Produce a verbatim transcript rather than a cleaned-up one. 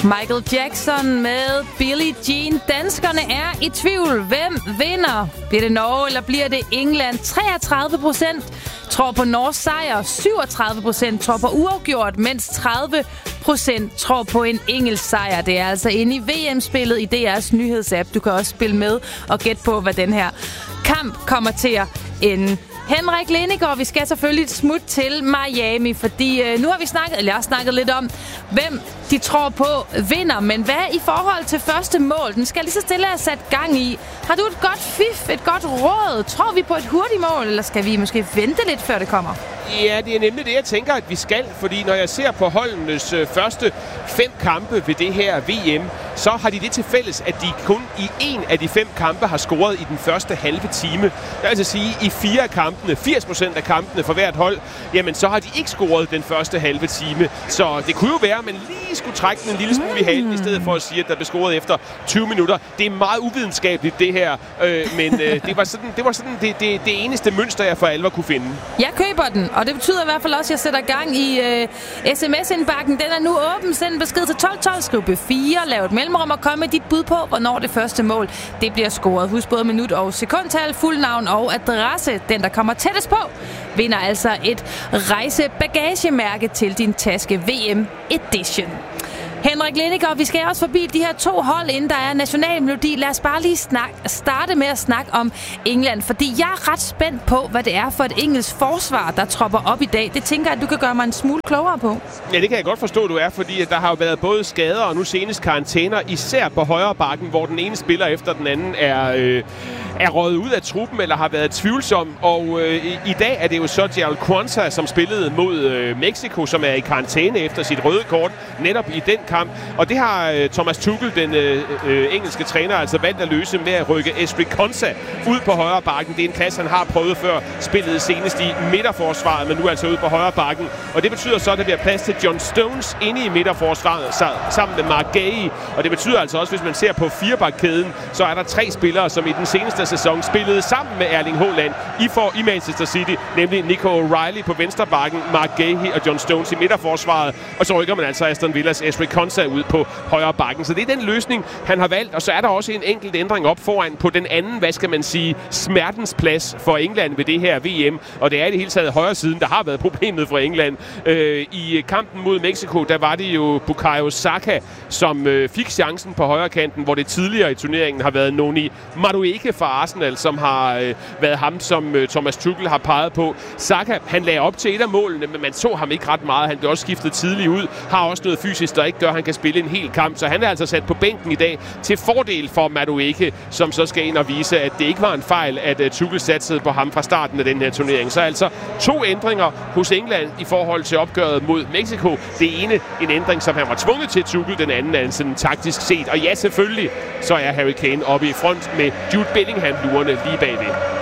Michael Jackson med Billie Jean. Danskerne er i tvivl. Hvem vinder? Bliver det Norge, eller bliver det England? treogtredive procent tror på Norges sejr, syvogtredive procent tror på uafgjort, mens tredive procent tror på en engelsk sejr. Det er altså inde i V M-spillet i D R's nyhedsapp. Du kan også spille med og gætte på, hvad den her kamp kommer til at ende. Henrik Lindegaard, vi skal selvfølgelig et smut til Miami, fordi øh, nu har vi snakket, eller jeg har snakket lidt om, hvem de tror på vinder. Men hvad i forhold til første mål? Den skal lige så stille have sat gang i. Har du et godt fif, et godt råd? Tror vi på et hurtigt mål, eller skal vi måske vente lidt, før det kommer? Ja, det er nemlig det, jeg tænker, at vi skal. Fordi når jeg ser på holdenes øh, første fem kampe ved det her V M, så har de det til fælles, at de kun i en af de fem kampe har scoret i den første halve time. Det vil altså sige, at i fire af kampene, firs procent af kampene for hvert hold, jamen så har de ikke scoret den første halve time. Så det kunne jo være, at man lige skulle trække den en lille smule i halen, i stedet for at sige, at der blev scoret efter tyve minutter. Det er meget uvidenskabeligt, det her. Øh, men øh, det var sådan, det, var sådan det, det, det eneste mønster, jeg for alvor kunne finde. Jeg køber den, og det betyder i hvert fald også, at jeg sætter gang i øh, sms-indbakken. Den er nu åben. Send en besked til tolv tolv, skriv B fire, lav et mellemrum og kom med dit bud på, hvornår det første mål det bliver scoret. Husk både minut og sekundtal, fuld navn og adresse. Den, der kommer tættest på, vinder altså et rejsebagagemærke til din taske V M Edition. Henrik Lindegaard, vi skal også forbi de her to hold, inden der er nationalmelodi. Lad os bare lige snak, starte med at snakke om England, fordi jeg er ret spændt på, hvad det er for et engelsk forsvar, der tropper op i dag. Det tænker jeg, at du kan gøre mig en smule klogere på. Ja, det kan jeg godt forstå, du er, fordi der har jo været både skader og nu senest karantæner, især på højre bakken, hvor den ene spiller efter den anden er... Øh er røget ud af truppen, eller har været tvivlsom. Og øh, i, i dag er det jo så Gerald Quansah, som spillede mod øh, Mexico, som er i karantæne efter sit røde kort, netop i den kamp. Og det har øh, Thomas Tuchel, den øh, øh, engelske træner, altså valgt at løse med at rykke Ezri Konsa ud på højre bakken. Det er en plads, han har prøvet før, spillet senest i midterforsvaret, men nu altså ud på højre bakken. Og det betyder så, at der bliver plads til John Stones inde i midterforsvaret sammen med Mark Gay. Og det betyder altså også, hvis man ser på firebakkæden, så er der tre spillere, som i den seneste sæson spillede sammen med Erling Haaland i, for, i Manchester City, nemlig Nico O'Reilly på venstre bakken, Mark Gahey og John Stones i midterforsvaret, og så rykker man altså Aston Villas Ezri Konsa ud på højre bakken. Så det er den løsning, han har valgt, og så er der også en enkelt ændring op foran på den anden, hvad skal man sige, smertens plads for England ved det her V M, og det er i det hele taget højre siden, der har været problemet for England. Øh, I kampen mod Mexico, der var det jo Bukayo Saka, som øh, fik chancen på højre kanten, hvor det tidligere i turneringen har været Noni Madueke fra Arsenal, som har øh, været ham, som øh, Thomas Tuchel har peget på. Saka, han lagde op til et af målene, men man så ham ikke ret meget. Han blev også skiftet tidligt ud. Har også noget fysisk, der ikke gør, at han kan spille en hel kamp. Så han er altså sat på bænken i dag til fordel for Madueke, som så skal ind og vise, at det ikke var en fejl, at uh, Tuchel satsede på ham fra starten af den her turnering. Så altså to ændringer hos England i forhold til opgøret mod Mexico. Det ene en ændring, som han var tvunget til Tuchel. Den anden er sådan taktisk set. Og ja, selvfølgelig, så er Harry Kane oppe i front med Jude Bellingham lurende lige bagved.